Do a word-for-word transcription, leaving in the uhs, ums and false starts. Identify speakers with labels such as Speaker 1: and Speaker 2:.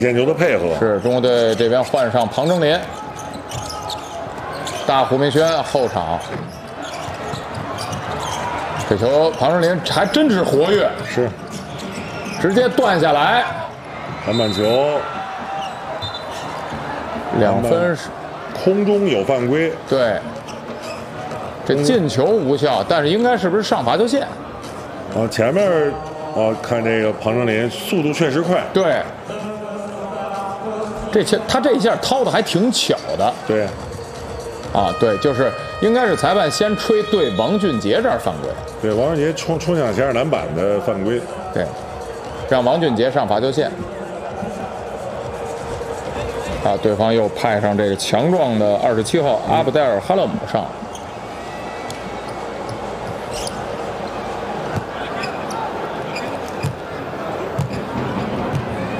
Speaker 1: 点球的配合。
Speaker 2: 是中国队这边换上庞征林，大胡明轩后场。 这球庞征林还真是活跃，
Speaker 1: 是，
Speaker 2: 直接断下来，
Speaker 1: 篮板球，
Speaker 2: 两分是
Speaker 1: 空中有犯规，
Speaker 2: 对，这进球无效，但是应该是不是上罚球线？
Speaker 1: 啊，前面啊看这个庞征林速度确实快，
Speaker 2: 对，这球他这一下掏的还挺巧的，
Speaker 1: 对，
Speaker 2: 啊对，就是应该是裁判先吹对王俊杰这儿犯规。
Speaker 1: 对，王俊杰冲冲向前篮板的犯规，
Speaker 2: 对，让王俊杰上罚球线。啊，对方又派上这个强壮的二十七号阿布戴尔哈勒姆上。